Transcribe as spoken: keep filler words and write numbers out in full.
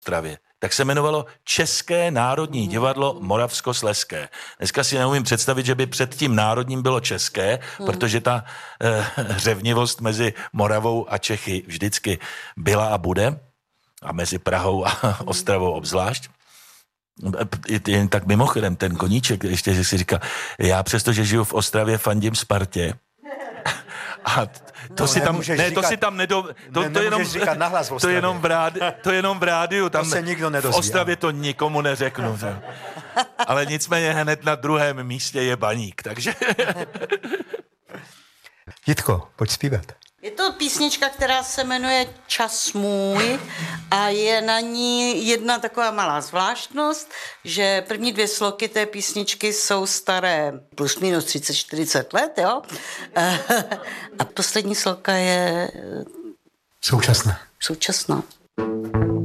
Ostravě, tak se jmenovalo České národní divadlo Moravskoslezské. Dneska si neumím představit, že by před tím národním bylo české, hmm. protože ta eh, řevnivost mezi Moravou a Čechy vždycky byla a bude, a mezi Prahou a Ostravou obzvlášť. Jen tak mimochodem, ten koníček, ještě že si říkal, já přesto, že žiju v Ostravě, fandím Spartě. A to no, si tam, ne, říkat, to si tam nedo, to, ne, to jenom, nahlas to jenom v rádi, to jenom v rádiu, tam to se nikdo nedozví. V Ostravě to nikomu neřeknu. Že? Ale nicméně hned na druhém místě je Baník, takže... Jitko, pojď zpívat. Je to písnička, která se jmenuje Čas můj a je na ní jedna taková malá zvláštnost, že první dvě sloky té písničky jsou staré plus minus třicet čtyřicet let, jo? A poslední sloka je... Současná. Současná.